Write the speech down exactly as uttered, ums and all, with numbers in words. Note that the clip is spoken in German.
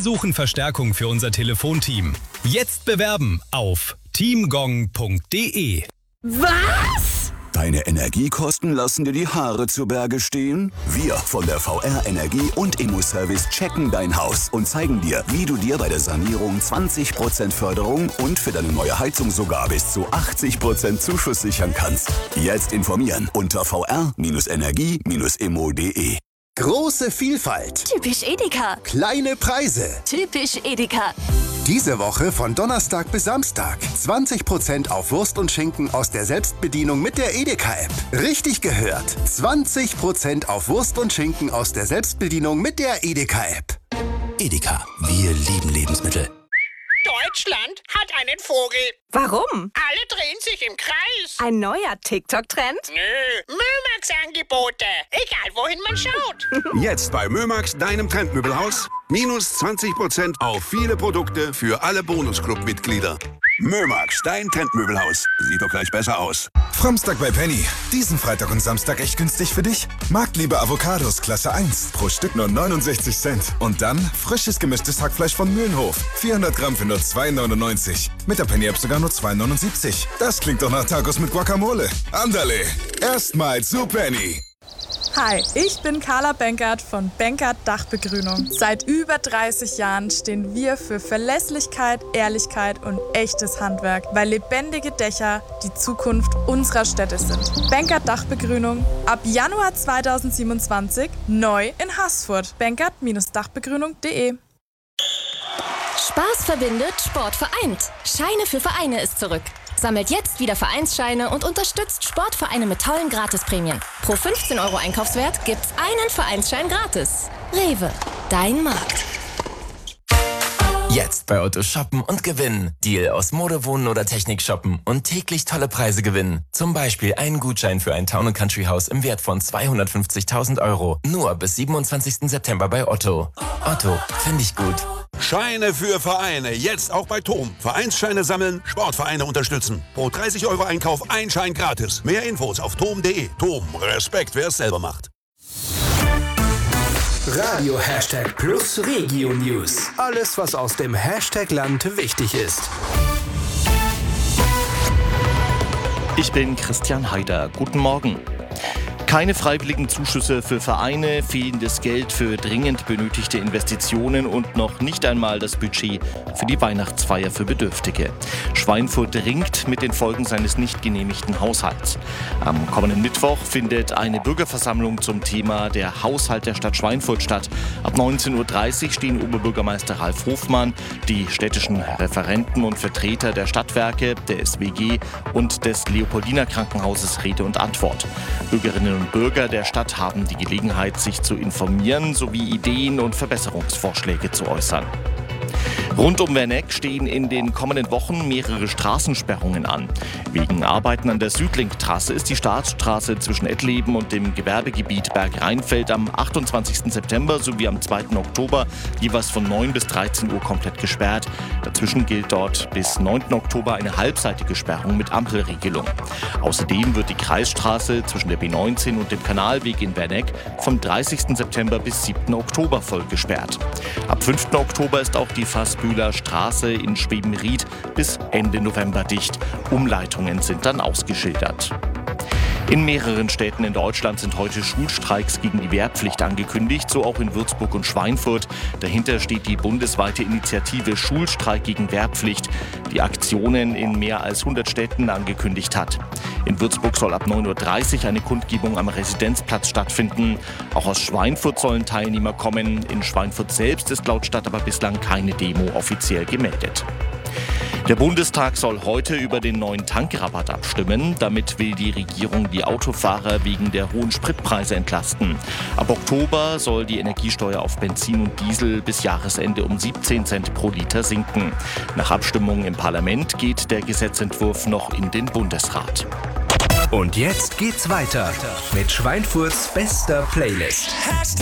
suchen Verstärkung für unser Telefonteam. Jetzt bewerben auf teamgong punkt de. Was? Deine Energiekosten lassen dir die Haare zu Berge stehen? Wir von der V R Energie und Immo-Service checken dein Haus und zeigen dir, wie du dir bei der Sanierung zwanzig Prozent Förderung und für deine neue Heizung sogar bis zu achtzig Prozent Zuschuss sichern kannst. Jetzt informieren unter v r energie immo punkt de. Große Vielfalt. Typisch Edeka. Kleine Preise. Typisch Edeka. Diese Woche von Donnerstag bis Samstag. zwanzig Prozent auf Wurst und Schinken aus der Selbstbedienung mit der Edeka-App. Richtig gehört. zwanzig Prozent auf Wurst und Schinken aus der Selbstbedienung mit der Edeka-App. Edeka, wir lieben Lebensmittel. Deutschland hat einen Vogel. Warum? Alle drehen sich im Kreis. Ein neuer TikTok-Trend? Nö, Mömax-Angebote. Egal, wohin man schaut. Jetzt bei Mömax, deinem Trendmöbelhaus. Minus zwanzig Prozent auf viele Produkte für alle Bonusclub-Mitglieder. Mömax, dein Trendmöbelhaus. Sieht doch gleich besser aus. Samstag bei Penny. Diesen Freitag und Samstag echt günstig für dich? Marktliebe Avocados Klasse eins. Pro Stück nur neunundsechzig Cent. Und dann frisches gemischtes Hackfleisch von Mühlenhof. vierhundert Gramm für nur zwei neunundneunzig. Mit der Penny-App sogar nur zwei neunundsiebzig. Das klingt doch nach Tacos mit Guacamole. Andale. Erstmal zu Penny. Hi, ich bin Carla Benkert von Benkert Dachbegrünung. Seit über dreißig Jahren stehen wir für Verlässlichkeit, Ehrlichkeit und echtes Handwerk, weil lebendige Dächer die Zukunft unserer Städte sind. Benkert Dachbegrünung ab Januar zweitausendsiebenundzwanzig neu in Haßfurt. benkert Dachbegrünung punkt de. Spaß verbindet, Sport vereint. Scheine für Vereine ist zurück. Sammelt jetzt wieder Vereinsscheine und unterstützt Sportvereine mit tollen Gratisprämien. Pro fünfzehn Euro Einkaufswert gibt's einen Vereinsschein gratis. Rewe, dein Markt. Jetzt bei Otto shoppen und gewinnen. Deal aus Mode, Wohnen oder Technik shoppen und täglich tolle Preise gewinnen. Zum Beispiel einen Gutschein für ein Town- und Country-Haus im Wert von zweihundertfünfzigtausend Euro. Nur bis siebenundzwanzigsten September bei Otto. Otto, finde ich gut. Scheine für Vereine. Jetzt auch bei Tom. Vereinsscheine sammeln, Sportvereine unterstützen. Pro dreißig Euro Einkauf ein Schein gratis. Mehr Infos auf tom punkt de. Tom, Respekt, wer es selber macht. Radio Hashtag Plus Regio News. Alles, was aus dem Hashtag Land wichtig ist. Ich bin Christian Haider. Guten Morgen. Keine freiwilligen Zuschüsse für Vereine, fehlendes Geld für dringend benötigte Investitionen und noch nicht einmal das Budget für die Weihnachtsfeier für Bedürftige. Schweinfurt ringt mit den Folgen seines nicht genehmigten Haushalts. Am kommenden Mittwoch findet eine Bürgerversammlung zum Thema der Haushalt der Stadt Schweinfurt statt. Ab neunzehn Uhr dreißig stehen Oberbürgermeister Ralf Hofmann, die städtischen Referenten und Vertreter der Stadtwerke, der S W G und des Leopoldiner Krankenhauses Rede und Antwort. Bürgerinnen und Bürger der Stadt haben die Gelegenheit, sich zu informieren sowie Ideen und Verbesserungsvorschläge zu äußern. Rund um Werneck stehen in den kommenden Wochen mehrere Straßensperrungen an. Wegen Arbeiten an der Südlink-Trasse ist die Staatsstraße zwischen Ettleben und dem Gewerbegebiet Bergrheinfeld am achtundzwanzigsten September sowie am zweiten Oktober jeweils von neun bis dreizehn Uhr komplett gesperrt. Dazwischen gilt dort bis neunten Oktober eine halbseitige Sperrung mit Ampelregelung. Außerdem wird die Kreisstraße zwischen der B neunzehn und dem Kanalweg in Werneck vom dreißigsten September bis siebten Oktober voll gesperrt. Ab fünften Oktober ist auch die Fassbühler Straße in Schwebenried bis Ende November dicht. Umleitungen sind dann ausgeschildert. In mehreren Städten in Deutschland sind heute Schulstreiks gegen die Wehrpflicht angekündigt, so auch in Würzburg und Schweinfurt. Dahinter steht die bundesweite Initiative Schulstreik gegen Wehrpflicht, die Aktionen in mehr als hundert Städten angekündigt hat. In Würzburg soll ab neun Uhr dreißig eine Kundgebung am Residenzplatz stattfinden. Auch aus Schweinfurt sollen Teilnehmer kommen. In Schweinfurt selbst ist laut Stadt aber bislang keine Demo offiziell gemeldet. Der Bundestag soll heute über den neuen Tankrabatt abstimmen. Damit will die Regierung die Autofahrer wegen der hohen Spritpreise entlasten. Ab Oktober soll die Energiesteuer auf Benzin und Diesel bis Jahresende um siebzehn Cent pro Liter sinken. Nach Abstimmung im Parlament geht der Gesetzentwurf noch in den Bundesrat. Und jetzt geht's weiter mit Schweinfurts bester Playlist.